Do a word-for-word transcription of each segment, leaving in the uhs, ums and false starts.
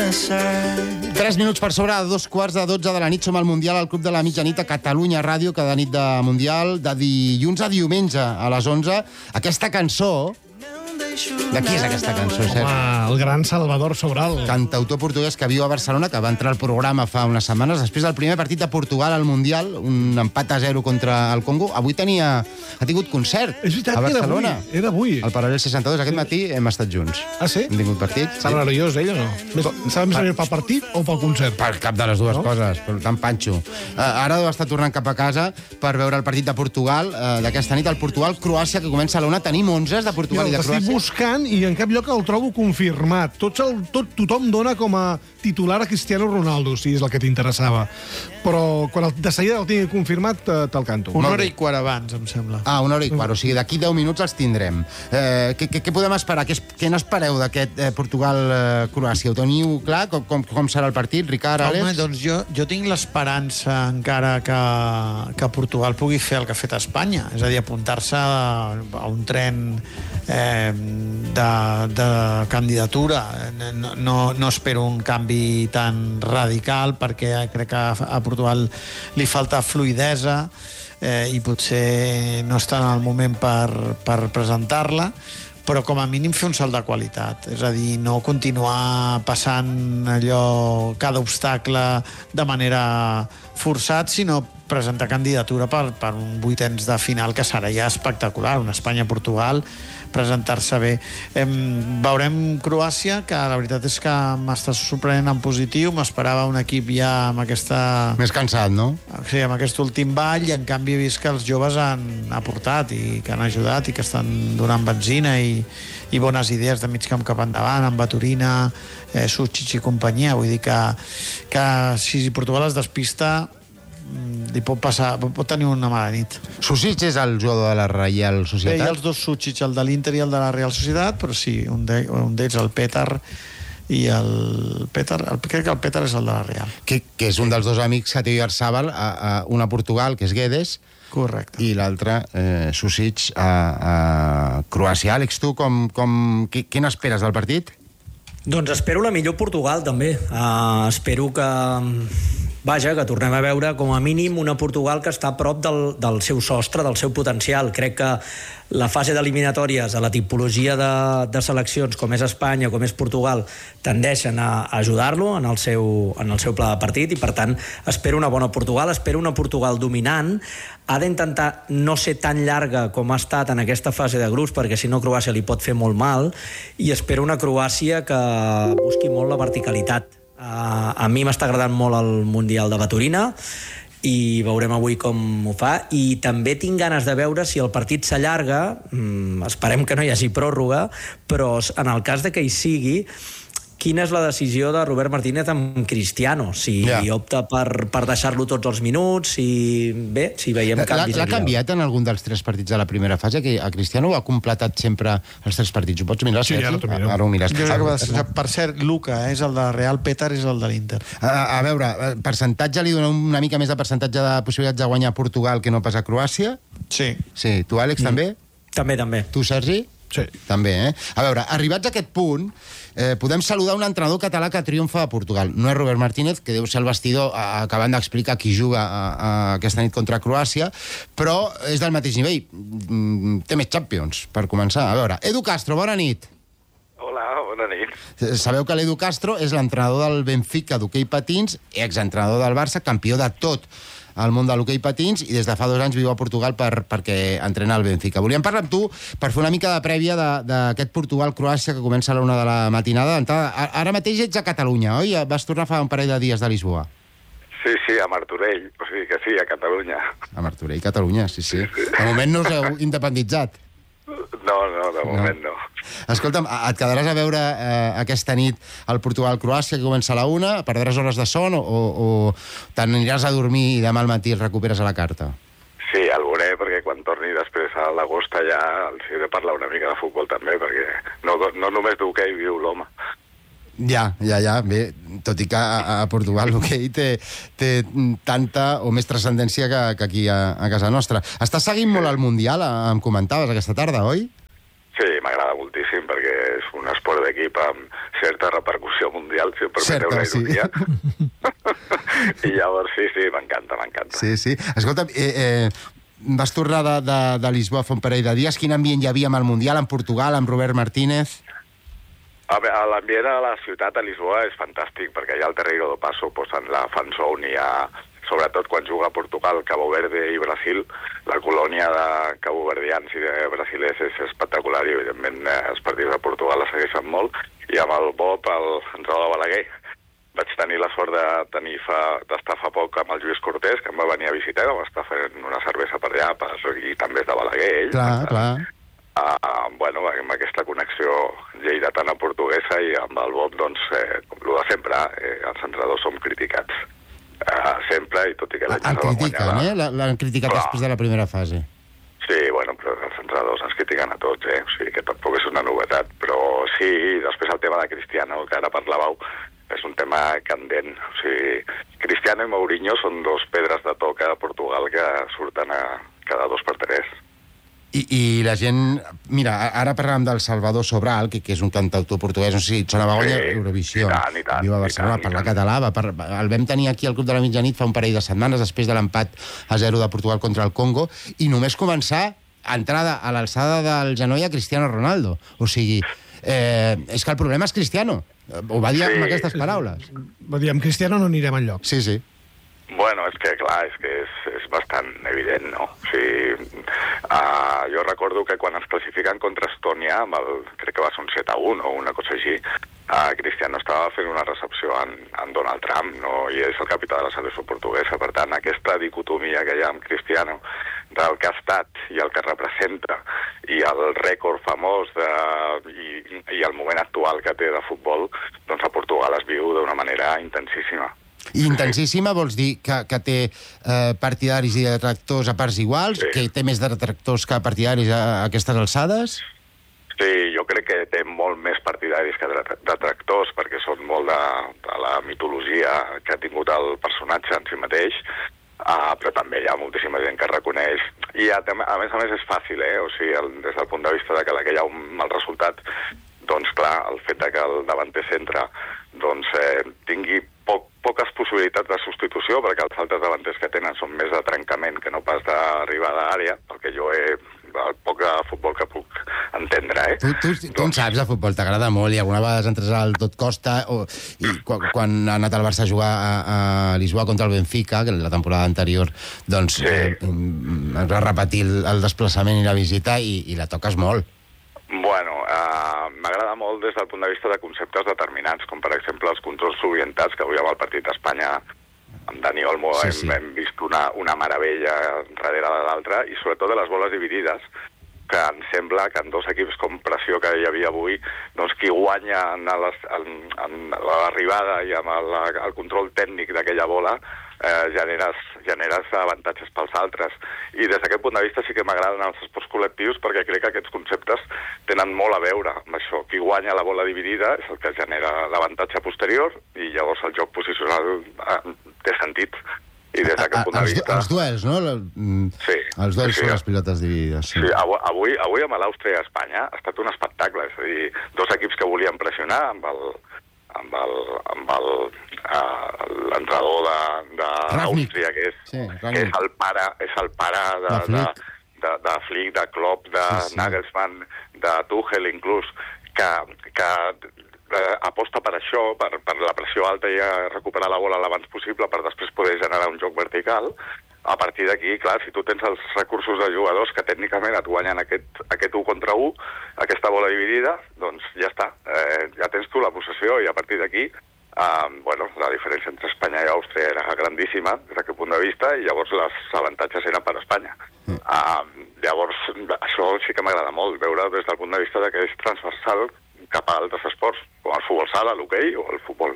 Tres minuts per sobre, a dos quarts de dotze de la nit, som al Mundial al Club de la Mitjanit a Catalunya Ràdio, cada nit de Mundial, de dilluns a diumenge a les onze. Aquesta cançó... De qui és aquesta cançó, Sergi? Home, el gran Salvador Sobral. Cantautor portuguès que viu a Barcelona, que va entrar al programa fa unes setmanes, després del primer partit de Portugal al Mundial, un empat a zero contra el Congo. Avui tenia... ha tingut concert És veritat, a Barcelona. Era avui. Al Paral·lel seixanta-dos. Aquest matí hem estat junts. Ah, sí? Hem tingut partit. Està nerviós, ell, o no? Estava més nerviós pel partit o pel concert? Per cap de les dues no? coses, però tan panxo. Uh, ara deu estar tornant cap a casa per veure el partit de Portugal, uh, d'aquesta nit, el Portugal-Croàcia, que comença a la una. Tenim onze de Portugal Mira, i de Croàcia. Estic buscant i en cap lloc el trobo confirmat. Tots el, tot, tothom dona com a titular a Cristiano Ronaldo, si és el que t'interessava. Però quan el, de seguida el tingui confirmat, te'l canto. Una hora i quart abans, em sembla. Ah, una hora i quart. O sigui, d'aquí deu minuts els tindrem. Eh, què, què, què podem esperar? Què, què n'espereu d'aquest eh, Portugal-Croàcia? Ho teniu clar? Com, com, com serà el partit, Ricard, Àlex? Home, doncs jo, jo tinc l'esperança encara que, que Portugal pugui fer el que ha fet a Espanya. És a dir, apuntar-se a, a un tren eh, de, de candidatura. No, no, no espero un canvi tan radical perquè crec que a Portugal li falta fluidesa eh, i potser no està en el moment per, per presentar-la, però com a mínim fer un salt de qualitat. És a dir, no continuar passant allò, cada obstacle de manera forçat, sinó presentar candidatura per, per un vuitens de final que serà ja espectacular, un Espanya-Portugal, presentar-se bé. Em, veurem Croàcia, que la veritat és que m'està sorprenent en positiu, m'esperava un equip ja amb aquesta... Més cansat, no? Sí, amb aquest últim ball, i en canvi he vist que els joves han aportat i que han ajudat i que estan donant benzina i, i bones idees de mig camp cap endavant, amb Baturina, eh, Sucic i companyia. Vull dir que, que si Portugal es despista, li pot passar, pot tenir una mala nit. Sucic és el jugador de la Reial Societat? Bé, hi ha els dos Sucic, el de l'Inter i el de la Real Societat, però sí, un d'ells, un d'ells el Petar, i el Petar, el, crec que el Petar és el de la Real. Que, que és un dels dos amics que té Oyarzabal, a, a, un a Portugal, que és Guedes, correcte, i l'altre, eh, Sucic, a, a Croàcia. Àlex, tu, com, com, qui, què n'esperes del partit? Doncs espero la millor Portugal, també. Uh, espero que... Vaja, que tornem a veure com a mínim una Portugal que està a prop del, del seu sostre, del seu potencial. Crec que la fase d'eliminatòries a la tipologia de, de seleccions com és Espanya, com és Portugal, tendeixen a ajudar-lo en, el seu, en el seu pla de partit i, per tant, espero una bona Portugal, espero una Portugal dominant. Ha d'intentar no ser tan llarga com ha estat en aquesta fase de grups, perquè si no Croàcia li pot fer molt mal, i espero una Croàcia que busqui molt la verticalitat. Uh, a mi m'està agradant molt el Mundial de Baturina i veurem avui com ho fa, i també tinc ganes de veure si el partit s'allarga, mm, esperem que no hi hagi pròrroga, però en el cas de que hi sigui, quina és la decisió de Robert Martínez amb Cristiano? Si yeah. opta per, per deixar-lo tots els minuts, si... Bé, si veiem canvis... L'ha canviat en algun dels tres partits de la primera fase? Que a Cristiano ho ha completat sempre els tres partits. Ho pots mirar? Sí, ara t'ho miro. Ara ho mires. Jo crec que, per cert, Luca eh, és el de Real, Petar és el de l'Inter. A, a veure, percentatge, li dona una mica més de percentatge de possibilitats de guanyar Portugal que no pas a Croàcia? Sí. Sí. Tu, Àlex, mm. també? També, també. Tu, Sergi? Sí. També, eh? A veure, arribats a aquest punt, eh, podem saludar un entrenador català que triomfa a Portugal. No és Robert Martínez, que deu ser el vestidor a, acabant d'explicar qui juga a, a aquesta nit contra Croàcia, però és del mateix nivell. Mm, té més Champions, per començar. A veure, Edu Castro, bona nit. Hola, bona nit. Sabeu que l'Edu Castro és l'entrenador del Benfica d'hoquei patins, exentrenador del Barça, campió de tot al món de l'hoquei patins, i des de fa dos anys viu a Portugal per, perquè entrena el Benfica. Volíem parlar amb tu per fer una mica de prèvia d'aquest Portugal-Croàcia que comença a la una de la matinada. Ara mateix ets a Catalunya, oi? Vas tornar fa un parell de dies de Lisboa. Sí, sí, a Martorell. O sigui que sí, a Catalunya. A Martorell, Catalunya, sí, sí. De moment no us heu independitzat. No, no, de moment no. no. Escolta'm, et quedaràs a veure eh, aquesta nit el Portugal-Croàcia, que comença a la una, perdràs hores de son o, o t'aniràs a dormir i demà al matí el recuperes a la carta? Sí, el veuré, perquè quan torni després a l'agost ja els he de parlar una mica de futbol també, perquè no, no només d'hoquei viu l'home. Ja, ja, ja. Bé, tot i que a, a Portugal l'hoquei té, té tanta o més transcendència que, que aquí a, a casa nostra. Estàs seguint molt el Mundial, em comentaves aquesta tarda, oi? Sí, m'agrada moltíssim, perquè és una un esport d'equip amb certa repercussió mundial, si em permeteu la ironia. Sí. I llavors, sí, sí, m'encanta, m'encanta. Sí, sí. Escolta, eh, eh, vas tornar de, de, de Lisboa fa un parell de dies. Quin ambient hi havia amb el Mundial, amb Portugal, amb Robert Martínez? L'ambient a la ciutat de Lisboa és fantàstic, perquè hi ha el Terreiro do Passo, pues, en la fan zone, hi ha, sobretot quan juga a Portugal, Cabo Verde i Brasil, la colònia de caboverdians i de brasilers és espectacular i, evidentment, els partits de Portugal la segueixen molt. I amb el Bob, el entrenador de Balaguer, vaig tenir la sort de tenir fa, d'estar fa poc amb el Lluís Cortés, que em va venir a visitar, vam estar fent una cervesa per allà, per, i també és de Balaguer, ell. Clar, clar. Uh, bueno, amb aquesta connexió lleidatana portuguesa i amb el Bob, doncs, eh, com el de sempre, eh, els entrenadors som criticats uh, sempre, i tot i que l'any El critiquen, eh? L'han criticat Clar. després de la primera fase. Sí, bueno, però els entrenadors ens critiquen a tots, eh? O sigui que tampoc és una novetat, però sí, després el tema de Cristiano, que ara parlàveu, és un tema candent. O sigui, Cristiano i Mourinho són dos pedres de toca a Portugal que surten a cada dos per tres. I, I la gent... Mira, ara parlàvem del Salvador Sobral, que, que és un cantautor portuguès, no sé si et sona, va guanyar sí, Eurovisió. I tant, i tant. Viu a Barcelona, va parlar català. Va par... El vam tenir aquí al Club de la Mitjanit fa un parell de setmanes, després de l'empat a zero de Portugal contra el Congo, i només començar entrada a l'alçada del genoll a Cristiano Ronaldo. O sigui, eh, és que el problema és Cristiano. Ho va dir sí. amb aquestes paraules. Va dir, amb Cristiano no anirem enlloc. Sí, sí. Bueno, és que, clar, és que és, és bastant evident, no? O sigui, uh, jo recordo que quan es classifiquen contra Estònia, amb el, crec que va ser un set a un o una cosa així, uh, Cristiano estava fent una recepció en, en Donald Trump, no? I és el capità de la selecció portuguesa. Per tant, aquesta dicotomia que hi ha amb Cristiano, del que ha estat i el que representa, i el rècord famós de, i, i el moment actual que té de futbol, doncs a Portugal es viu d'una manera intensíssima. I intensíssima vols dir que, que té eh, partidaris i detractors a parts iguals? Sí. Que té més detractors que partidaris a, a aquestes alçades? Sí, jo crec que té molt més partidaris que detractors, perquè són molt de, de la mitologia que ha tingut el personatge en si mateix, uh, però també hi ha moltíssima gent que reconeix. I a, a més a més és fàcil, eh? O sigui, el, des del punt de vista de que, que hi ha un mal resultat, doncs clar, el fet de que el davanter centre doncs, eh, tingui poc, poques possibilitats de substitució, perquè els altres davanters que tenen són més de trencament que no pas d'arribada a l'àrea, perquè jo he el poc de futbol que puc entendre, eh? Tu, tu, tu doncs... en saps de futbol, t'agrada molt, i alguna vegada has entrat al Tot Costa, o, i quan, quan ha anat el Barça a jugar a, a Lisboa contra el Benfica, que la temporada anterior, doncs, sí. eh, va repetir el, el desplaçament i la visita, i, i la toques molt. Bueno, uh, m'agrada molt des del punt de vista de conceptes determinants, com per exemple els controls orientats, que avui amb el partit d'Espanya amb Dani Olmo sí, sí. Hem, hem vist una, una meravella darrere de l'altra, i sobretot de les boles dividides, que em sembla que en dos equips com pressió que hi havia avui, doncs qui guanya en, les, en, en l'arribada i amb el, el control tècnic d'aquella bola eh, generes, generes avantatges pels altres. I des d'aquest punt de vista sí que m'agraden els esports col·lectius, perquè crec que aquests conceptes tenen molt a veure amb això. Qui guanya la bola dividida és el que genera l'avantatge posterior, i llavors el joc posicional eh, té sentit. I des d'aquest punt de els, vista... Els duels, no? Sí. Els duels sí, sí. són les pilotes dividides. Sí, sí avui, avui amb l'Àustria i Espanya ha estat un espectacle. És a dir, dos equips que volien pressionar amb el amb el amb el uh, l'entrenador d'Àustria, que és sí, que és el pare, és el pare de, de, Flick. de, de Flick, de Klopp, de sí, sí. Nagelsmann, de Tuchel inclús, que, que eh, aposta per això, per, per la pressió alta i a recuperar la bola l'abans possible per després poder generar un joc vertical. A partir d'aquí, clar, si tu tens els recursos de jugadors que tècnicament et guanyen aquest, aquest u contra u, aquesta bola dividida, doncs ja està. Eh, ja tens tu la possessió, i a partir d'aquí, eh, bueno, la diferència entre Espanya i Àustria era grandíssima des d'aquest punt de vista, i llavors els avantatges eren per Espanya. Mm. Eh, llavors, això sí que m'agrada molt, veure des del punt de vista de que és transversal cap a altres esports, com el futbol sala, l'hoquei o el futbol.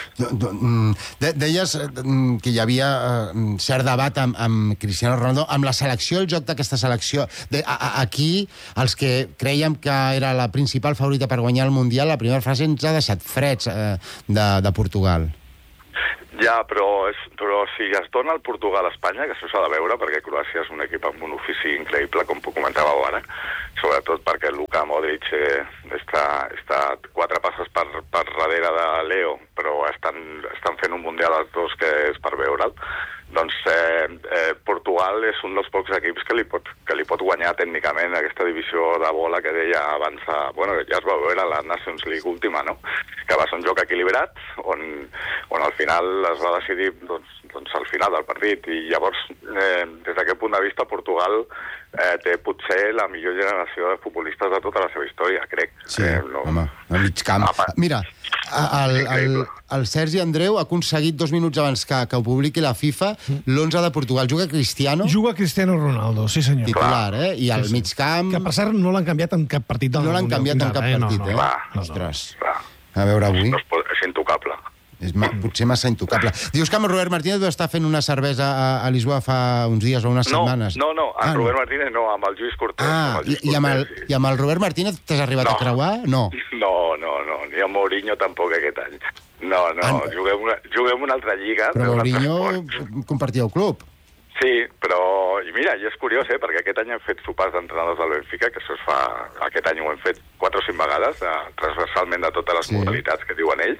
De, deies que hi havia uh, cert debat amb, amb Cristiano Ronaldo, amb la selecció, el joc d'aquesta selecció. De, a, a, aquí, els que creiem que era la principal favorita per guanyar el Mundial, la primera fase ens ha deixat freds uh, de, de Portugal. Ja, però, és, però si es dona el Portugal a Espanya, que això s'ha de veure, perquè Croàcia és un equip amb un ofici increïble, com comentàveu ara, sobretot perquè Luka Modric eh, està, està quatre passes per, per darrere de Leo, però estan, estan fent un mundial els dos que és per veure'l. Doncs eh, eh, Portugal és un dels pocs equips que li, pot, que li pot guanyar tècnicament aquesta divisió de bola que deia abans, a, bueno, ja es va veure la Nations League última, no? Que va ser un joc equilibrat, on, on al final es va decidir doncs, doncs al final del partit, i llavors eh, des d'aquest punt de vista Portugal eh, té potser la millor generació de futbolistes de tota la seva història, crec. Sí, eh, no... home, a mig camp. Ah, Mira, el, el, el Sergi Andreu ha aconseguit dos minuts abans que, que ho publiqui la FIFA l'onze de Portugal. Juga Cristiano? Juga Cristiano Ronaldo, sí senyor. Titular, eh? I al Sí, sí. mig camp... Que per cert no l'han canviat en cap partit del No l'han Mundial canviat fins en cap ara, eh? partit, No, no. eh? Clar, no, no. Ostres. Clar. A veure, avui... No es pot, és intocable. És ma potser massa intocable. Dius que amb el Robert Martínez va estar fent una cervesa a, a Lisboa fa uns dies o unes No, setmanes. no, no, amb ah, Robert Martínez no, amb el Lluís Cortés. Ah, amb el i, Lluís i, amb el, Cortés, i amb el Robert Martínez t'has arribat No. a creuar? No. No, no, no, ni amb Mourinho tampoc aquest any. No, no, Ah, juguem, una, juguem una altra lliga. Però d'un altre Mourinho esport. compartíeu club. Sí, però, i mira, i és curiós, eh, perquè aquest any hem fet sopars d'entrenadors del Benfica, que això es fa, aquest any ho hem fet quatre o cinc vegades, eh, transversalment de totes les Sí. modalitats que diuen ells,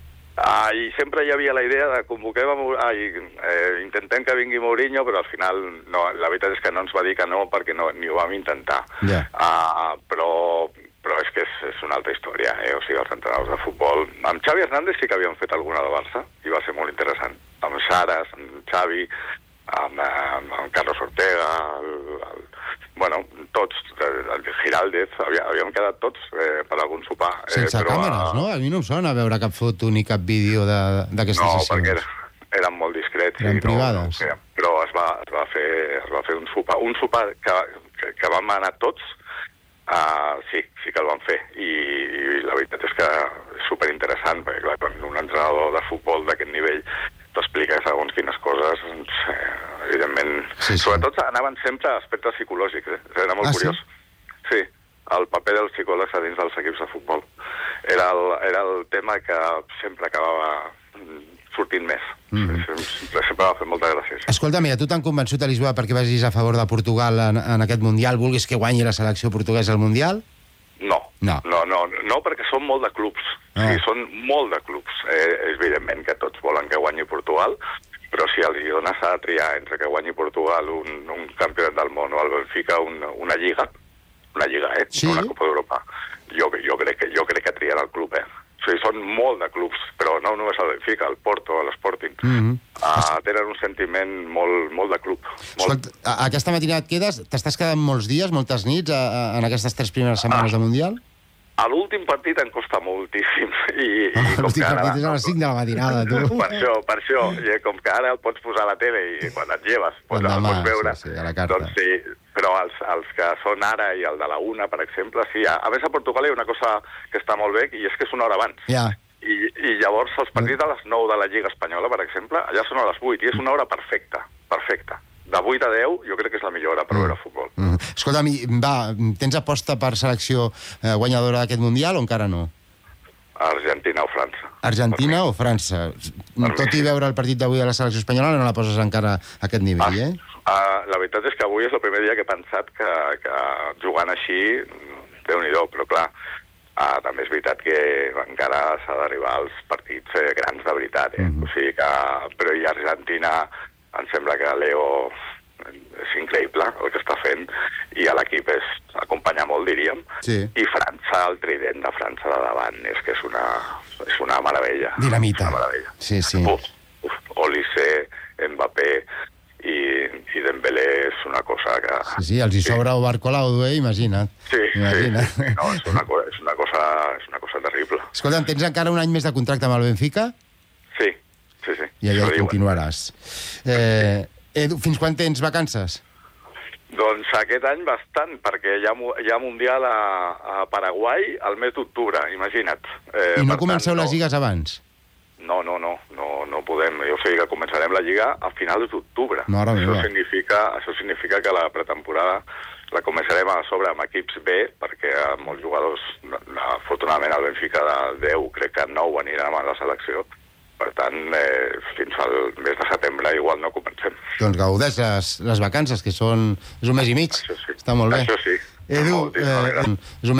ah, i sempre hi havia la idea de convoquem a Mou- ai, eh, intentem que vingui Mourinho, però al final no, la veritat és que no ens va dir que no, perquè no, ni ho vam intentar. Ja. Ah, però, però és que és, és una altra història, eh? O sigui, els entrenadors de futbol... Amb Xavi Hernández sí que havíem fet alguna de Barça, i va ser molt interessant. Amb Saras, amb Xavi, amb, amb, amb Carlos Ortega, el, el, bueno, tots, el, el Giraldez, havia, havíem quedat tots eh, per algun sopar. Sense però, càmeres, no? A mi no em sona veure cap foto ni cap vídeo de- d'aquestes No, sessions. perquè era, eren molt discrets. Eren i no, privades. No, però es va, es, va fer, es va fer un sopar, un sopar que, que, que vam anar tots, uh, sí, sí que el vam fer. I, i la veritat és que és superinteressant, perquè clar, quan un entrenador de futbol d'aquest nivell t'explica segons quines coses, doncs, eh, evidentment... Sí, sí. Sobretot anaven sempre a aspectes psicològics, eh? Era molt Ah, sí? curiós. Sí, el paper dels psicòlegs a dins dels equips de futbol. Era el, era el tema que sempre acabava mm, sortint més. Mhm. Sempre, sempre va fer molta gràcia. Sí. Escolta'm, i a tu t'han convençut a Lisboa perquè vagis a favor de Portugal en, en aquest Mundial? Vulguis que guanyi la selecció portuguesa al Mundial? No, No. no, no, no, perquè són molt de clubs. Ah. Sí, són molt de clubs. Eh, és evidentment que tots volen que guanyi Portugal, però si els dones a triar entre que guanyi Portugal un, un campionat del món o el Benfica una, una lliga, una lliga, eh? Sí? No una Copa d'Europa, jo, jo, crec que, jo crec que trien el club, eh? O sigui, són molt de clubs, però no només el Benfica, el Porto, l'Sporting. Mhm. Ah, tenen un sentiment molt, molt de club. Molt... Escolta, a- aquesta matinada et quedes? T'estàs quedant molts dies, moltes nits, a, a, en aquestes tres primeres setmanes Ah. de Mundial? A l'últim partit em costa moltíssim. I, i Ah, com L'últim que ara- partit és a les cinc de la matinada, tu. Per això, per això. I com que ara el pots posar a la tele i quan et lleves pues, el Endemà, pots veure. sí, sí, a la carta. Doncs sí, però els, els que són ara i el de la una, per exemple, sí. A, a més, a Portugal hi ha una cosa que està molt bé i és que és una hora abans. Ja. I, I llavors els partits a les nou de la Lliga Espanyola, per exemple, allà són a les vuit i és una hora perfecta, perfecta. De vuit a deu jo crec que és la millor hora per veure futbol. Mm. Escolta'm, i, va, tens aposta per selecció eh, guanyadora d'aquest Mundial o encara no? Argentina o França. Argentina o França? mi Tot i sí. veure el partit d'avui a la selecció espanyola no la poses encara a aquest nivell, eh? Uh, la veritat és que avui és el primer dia que he pensat que, que jugant així, déu-n'hi-do, però clar, uh, també és veritat que encara s'ha d'arribar als partits eh, grans de veritat, eh? Mhm. O sigui que, però i Argentina, em sembla que Leo és increïble el que està fent i a l'equip és acompanyar molt, diríem. Sí. I França, el trident de França de davant, és que és una, és una meravella. Dinamita. Una meravella. Sí, sí. Uf, uf, Olise, Mbappé i, i Dembélé és una cosa que... Sí, sí, els hi sobra o Barcolau, eh? Imagina't. Sí, sí, Imagina't. sí, sí. No, és una, co- és una cosa, és una cosa terrible. Escolta'm, tens encara un any més de contracte amb el Benfica? Sí, sí, sí. I allà Això hi diuen. continuaràs. Eh, Edu, fins quan tens vacances? Doncs aquest any bastant, perquè hi ha, mu- hi ha Mundial a, a Paraguai al mes d'octubre, imagina't. Eh, I no per comenceu tant, les lligues abans? No, no, no, no, no podem. O sigui que començarem la Lliga a finals d'octubre. Mare Això meva. significa, això significa que la pretemporada la començarem a sobre amb equips B, perquè eh, molts jugadors, no- no, afortunadament el Benfica de deu, crec que nou aniran a la selecció. Per tant, eh, fins al mes de setembre igual no comencem. Doncs gaudeix les, les vacances, que són... és un mes i mig. Això sí. Està molt bé. Això sí. Edu, Moltíssimes eh, gràcies. és un